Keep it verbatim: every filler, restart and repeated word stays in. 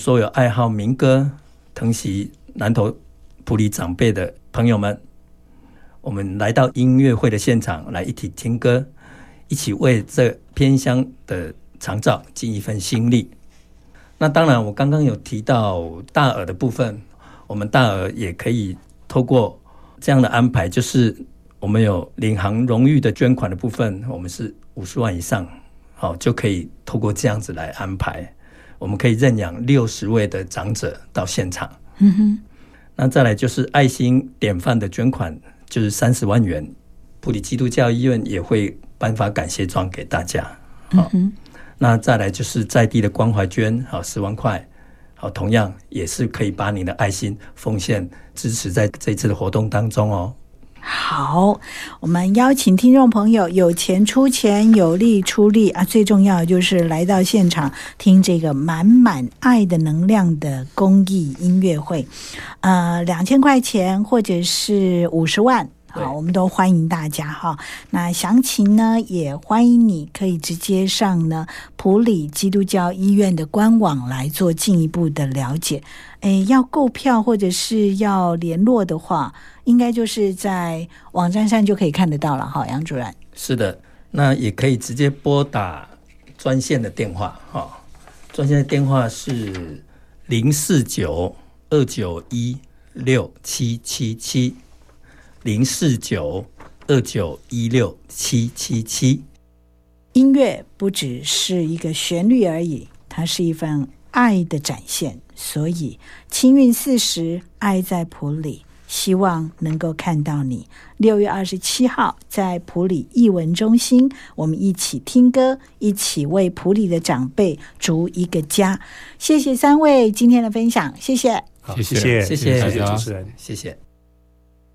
所有爱好民歌、疼惜南投埔里长辈的朋友们，我们来到音乐会的现场，来一起听歌，一起为这偏乡的长照尽一份心力。那当然我刚刚有提到大额的部分，我们大额也可以透过这样的安排，就是我们有领航荣誉的捐款的部分，我们是五十万以上，好，就可以透过这样子来安排，我们可以认养六十位的长者到现场。 嗯哼， 那再来就是爱心典范的捐款，就是三十万元，埔里基督教医院也会颁发感谢状给大家。好，嗯，那再来就是在地的关怀捐，好，十万块，好，同样也是可以把你的爱心奉献支持在这一次的活动当中哦。 好，我们邀请听众朋友有钱出钱，有力出力啊！最重要的就是来到现场听这个满满爱的能量的公益音乐会，呃，两千块钱或者是五十万。好，我们都欢迎大家哈。那详情呢，也欢迎你可以直接上呢埔里基督教医院的官网来做进一步的了解。诶，要购票或者是要联络的话，应该就是在网站上就可以看得到了哈，杨主任。 是的，那也可以直接拨打专线的电话哈，专线的电话是零四九二九一六七七七。零四九二九一六七七七。 音乐不只是一个旋律而已，它是一份爱的展现。所以清运四十，爱在埔里，希望能够看到你。六月二十七号在埔里艺文中心，我们一起听歌，一起为埔里的长辈筑一个家。谢谢三位今天的分享，谢谢。 好， 谢谢， 谢谢谢谢主持人， 谢谢。